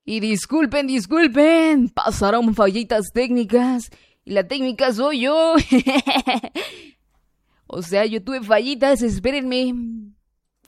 Y disculpen, pasaron fallitas técnicas y la técnica soy yo. O sea, yo tuve fallitas, espérenme.